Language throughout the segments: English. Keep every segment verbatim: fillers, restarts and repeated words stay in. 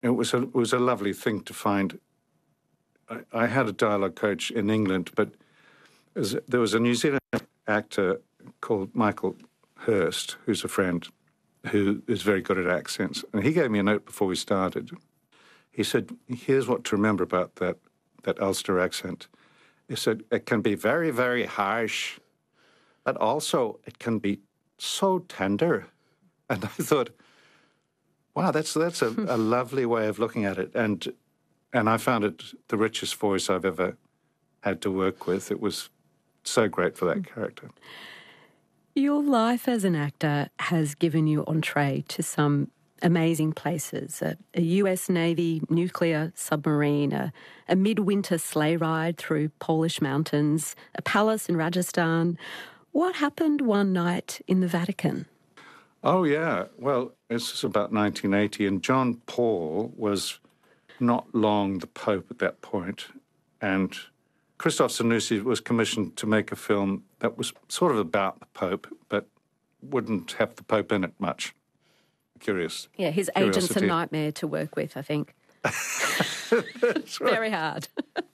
it was a, it was a lovely thing to find. I, I had a dialogue coach in England, but was, there was a New Zealand actor called Michael Hurst, who's a friend, who is very good at accents. And he gave me a note before we started. He said, here's what to remember about that, that Ulster accent. He said, it can be very, very harsh, but also it can be so tender. And I thought, wow, that's that's a, a lovely way of looking at it. And and I found it the richest voice I've ever had to work with. It was so great for that character. Your life as an actor has given you entree to some amazing places. A, a U S Navy nuclear submarine, a, a midwinter sleigh ride through Polish mountains, a palace in Rajasthan. What happened one night in the Vatican? Oh, yeah. Well, this is about nineteen eighty, and John Paul was not long the Pope at that point, and Christoph Zanussi was commissioned to make a film that was sort of about the Pope, but wouldn't have the Pope in it much. Curious. Yeah, his Curiosity. agent's a nightmare to work with, I think. That's right. Very hard.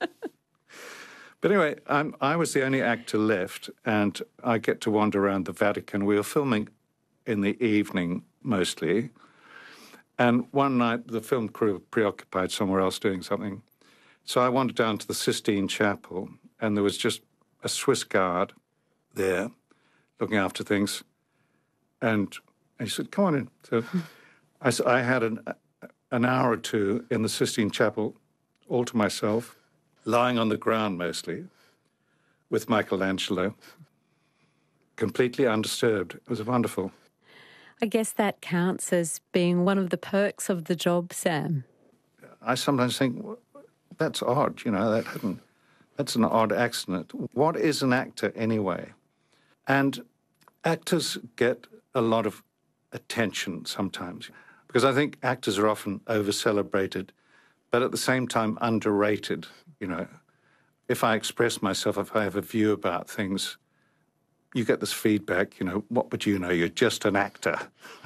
But anyway, I'm, I was the only actor left, and I get to wander around the Vatican. We were filming in the evening, mostly. And one night, the film crew were preoccupied somewhere else doing something. So I wandered down to the Sistine Chapel, and there was just a Swiss guard there looking after things. And he said, come on in. So I, I had an, an hour or two in the Sistine Chapel all to myself, lying on the ground mostly, with Michelangelo, completely undisturbed. It was wonderful. I guess that counts as being one of the perks of the job, Sam. I sometimes think, well, that's odd, you know, that hadn't, that's an odd accident. What is an actor anyway? And actors get a lot of attention sometimes, because I think actors are often over-celebrated, but at the same time underrated, you know. If I express myself, if I have a view about things, you get this feedback, you know, what would you know? You're just an actor.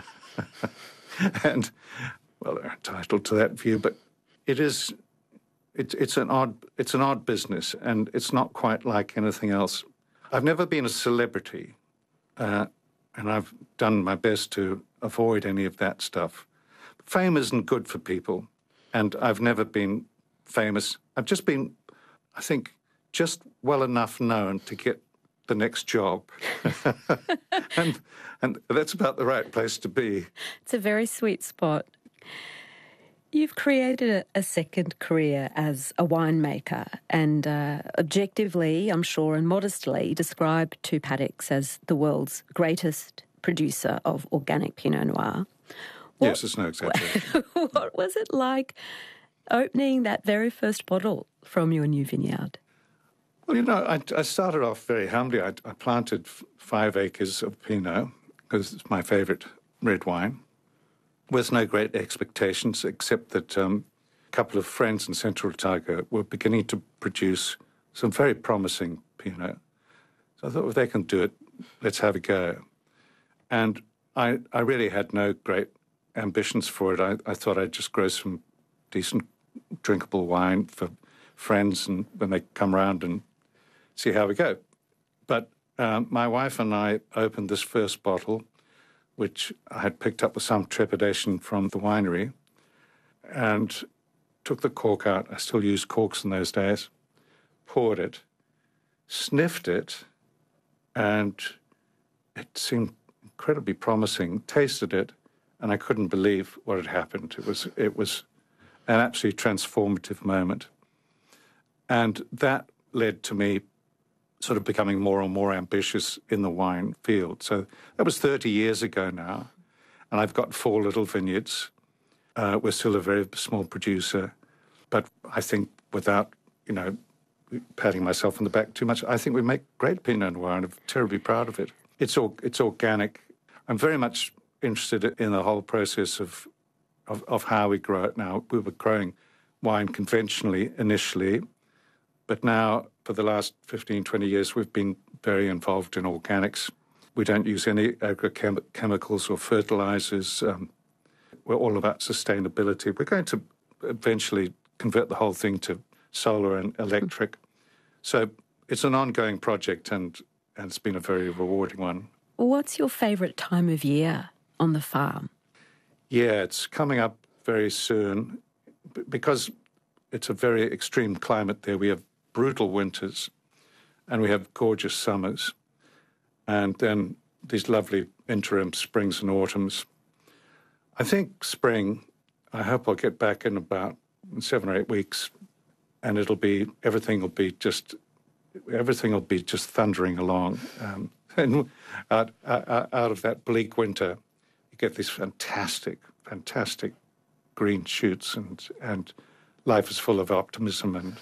And, well, they're entitled to that view, but it is, it's, it's an odd, it's an odd business, and it's not quite like anything else. I've never been a celebrity, uh, and I've done my best to avoid any of that stuff. Fame isn't good for people, and I've never been famous. I've just been, I think, just well enough known to get the next job. and and that's about the right place to be. It's a very sweet spot. You've created a, a second career as a winemaker, and uh, objectively, I'm sure, and modestly describe Two Paddocks as the world's greatest producer of organic Pinot Noir. What, yes, it's no exaggeration. What was it like opening that very first bottle from your new vineyard? Well, you know, I, I started off very humbly. I, I planted f- five acres of Pinot, because it's my favourite red wine, with no great expectations, except that um, a couple of friends in Central Otago were beginning to produce some very promising Pinot. So I thought, if they can do it, let's have a go. And I, I really had no great ambitions for it. I, I thought I'd just grow some decent drinkable wine for friends, and when they come round, and see how we go. But um, my wife and I opened this first bottle, which I had picked up with some trepidation from the winery, and took the cork out. I still used corks in those days. Poured it, sniffed it, and it seemed incredibly promising. Tasted it, and I couldn't believe what had happened. It was it was an absolutely transformative moment. And that led to me sort of becoming more and more ambitious in the wine field. So that was thirty years ago now, and I've got four little vineyards. Uh, we're still a very small producer, but I think without, you know, patting myself on the back too much, I think we make great Pinot Noir, and I'm terribly proud of it. It's all, it's organic. I'm very much interested in the whole process of, of, of how we grow it now. We were growing wine conventionally initially, but now, for the last fifteen, twenty years, we've been very involved in organics. We don't use any agrochemicals or fertilizers. Um, we're all about sustainability. We're going to eventually convert the whole thing to solar and electric. So it's an ongoing project, and, and it's been a very rewarding one. What's your favourite time of year on the farm? Yeah, it's coming up very soon because it's a very extreme climate there. We have brutal winters and we have gorgeous summers, and then these lovely interim springs and autumns. I think spring, I hope I'll get back in about seven or eight weeks, and it'll be, everything will be just, everything will be just thundering along. Um, and out, out, out of that bleak winter, you get these fantastic, fantastic green shoots, and, and life is full of optimism, and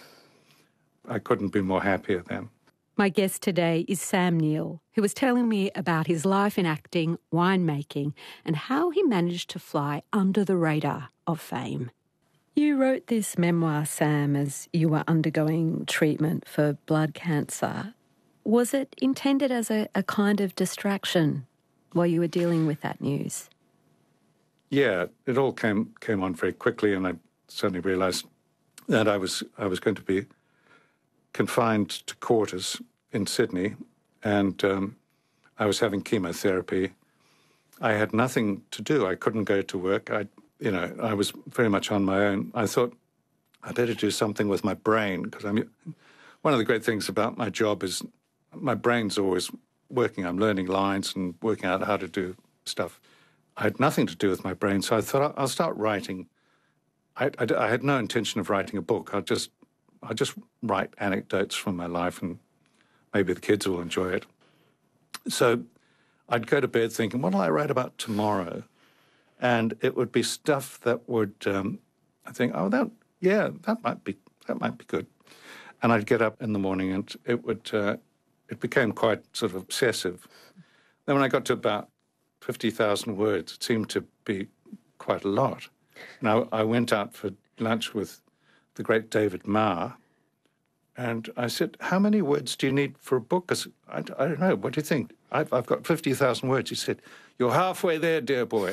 I couldn't be more happier then. My guest today is Sam Neill, who was telling me about his life in acting, winemaking, and how he managed to fly under the radar of fame. You wrote this memoir, Sam, as you were undergoing treatment for blood cancer. Was it intended as a, a kind of distraction while you were dealing with that news? Yeah, it all came came on very quickly, and I suddenly realised that I was I was going to be confined to quarters in Sydney, and um, I was having chemotherapy. I had nothing to do. I couldn't go to work. I, you know, I was very much on my own. I thought I better do something with my brain, because I mean, one of the great things about my job is my brain's always working. I'm learning lines and working out how to do stuff. I had nothing to do with my brain, so I thought I'll start writing. I, I, I had no intention of writing a book. I'll just, I'll just write anecdotes from my life, and maybe the kids will enjoy it. So I'd go to bed thinking, what will I write about tomorrow? And it would be stuff that would, um, I think, oh, that, yeah, that might be, that might be good. And I'd get up in the morning, and it would, uh, it became quite sort of obsessive. Then when I got to about fifty thousand words, it seemed to be quite a lot. Now, I went out for lunch with the great David Marr, and I said, how many words do you need for a book? Because I, I don't know, what do you think? I've, I've got fifty thousand words. He said, you're halfway there, dear boy.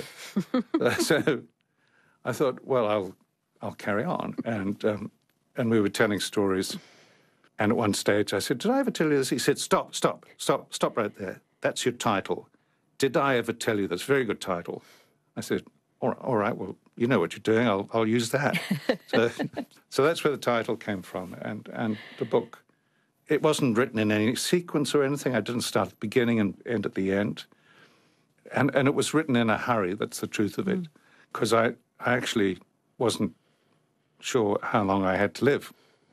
So I thought, well, I'll I'll carry on. And um, and we were telling stories. And at one stage I said, did I ever tell you this? He said, stop, stop, stop, stop right there. That's your title. Did I ever tell you this? Very good title. I said, all right, all right, well, you know what you're doing. I'll, I'll use that. so, so that's where the title came from. And, and the book, it wasn't written in any sequence or anything. I didn't start at the beginning and end at the end. And, and it was written in a hurry. That's the truth of it. Because I, I actually wasn't sure how long I had to live.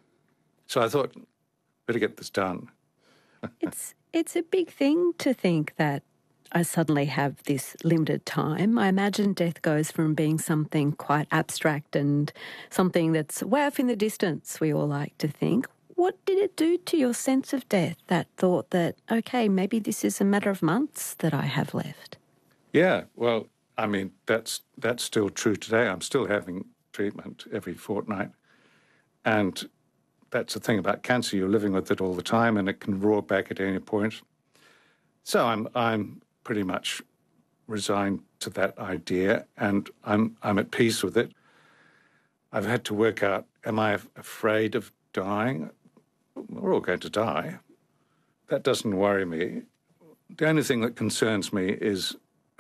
So I thought, better get this done. it's it's a big thing to think that I suddenly have this limited time. I imagine death goes from being something quite abstract and something that's way off in the distance, we all like to think. What did it do to your sense of death, that thought that, okay, maybe this is a matter of months that I have left? Yeah, well, I mean, that's that's still true today. I'm still having treatment every fortnight. And that's the thing about cancer. You're living with it all the time, and it can roar back at any point. So I'm I'm pretty much resigned to that idea, and I'm I'm at peace with it. I've had to work out, am I afraid of dying? We're all going to die. That doesn't worry me. The only thing that concerns me is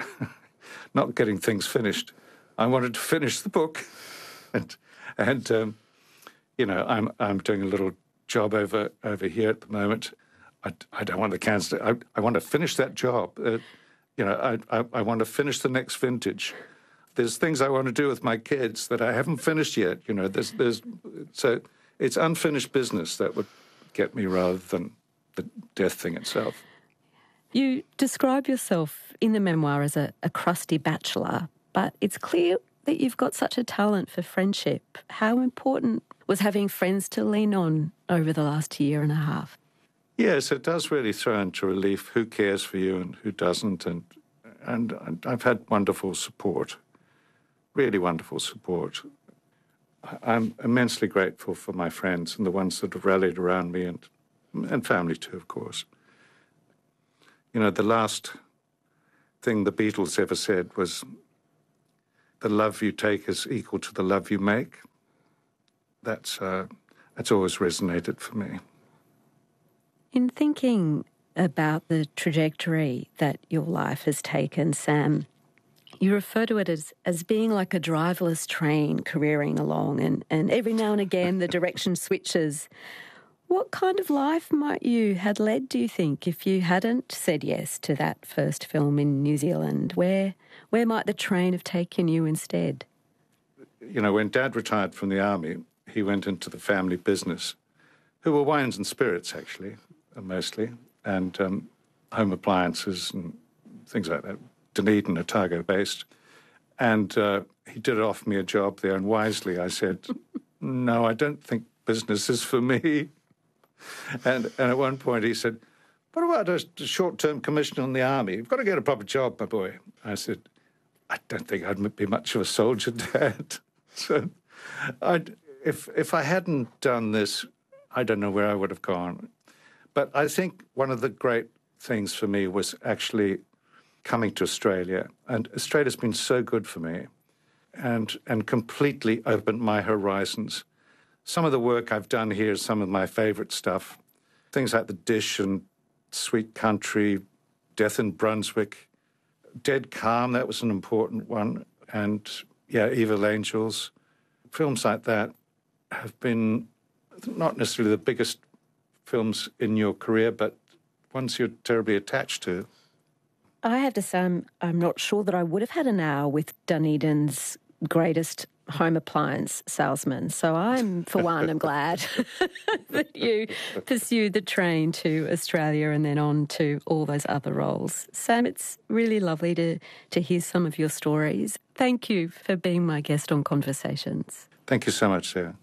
not getting things finished. I wanted to finish the book, and and um, you know, I'm I'm doing a little job over over here at the moment. I, I don't want the cancer. I, I want to finish that job. Uh, you know, I, I I want to finish the next vintage. There's things I want to do with my kids that I haven't finished yet. You know, there's there's so it's unfinished business that would get me rather than the death thing itself. You describe yourself in the memoir as a, a crusty bachelor, but it's clear that you've got such a talent for friendship. How important was having friends to lean on over the last year and a half? Yes, it does really throw into relief who cares for you and who doesn't. And and I've had wonderful support, really wonderful support. I'm immensely grateful for my friends and the ones that have rallied around me, and and family too, of course. You know, the last thing the Beatles ever said was, the love you take is equal to the love you make. that's, uh, that's always resonated for me. In thinking about the trajectory that your life has taken, Sam, you refer to it as, as being like a driverless train careering along, and, and every now and again the direction switches. What kind of life might you have led, do you think, if you hadn't said yes to that first film in New Zealand? Where, where might the train have taken you instead? You know, when Dad retired from the army, he went into the family business, who were wines and spirits, actually, mostly, and um, home appliances and things like that, Dunedin, Otago-based. And uh, he did offer me a job there, and wisely I said, no, I don't think business is for me. And, and at one point he said, what about a short-term commission in the army? You've got to get a proper job, my boy. I said, I don't think I'd be much of a soldier, Dad. So I'd, if, if I hadn't done this, I don't know where I would have gone. But I think one of the great things for me was actually coming to Australia. And Australia's been so good for me and, and completely opened my horizons. Some of the work I've done here is some of my favourite stuff. Things like The Dish and Sweet Country, Death in Brunswick, Dead Calm, that was an important one. And, yeah, Evil Angels. Films like that have been not necessarily the biggest films in your career, but ones you're terribly attached to. I have to say, I'm, I'm not sure that I would have had an hour with Dunedin's greatest home appliance salesman. So I'm, for one, I'm glad that you pursued the train to Australia and then on to all those other roles. Sam, it's really lovely to, to hear some of your stories. Thank you for being my guest on Conversations. Thank you so much, Sarah.